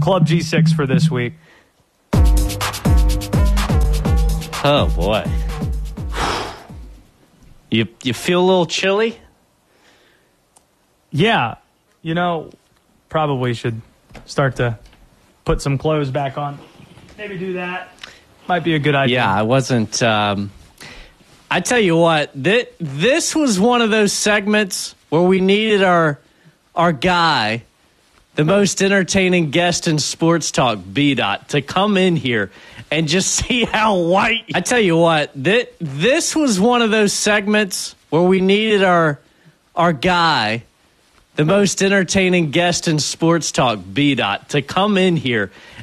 Club G6 for this week. Oh, boy. You feel a little chilly? Yeah. Probably should start to put some clothes back on. Maybe do that. Might be a good idea. Yeah, I wasn't... I tell you what, this was one of those segments where we needed our guy, the most entertaining guest in sports talk, B-Dot, to come in here and just see how white. I tell you what, this was one of those segments where we needed our guy, the most entertaining guest in sports talk, B-Dot, to come in here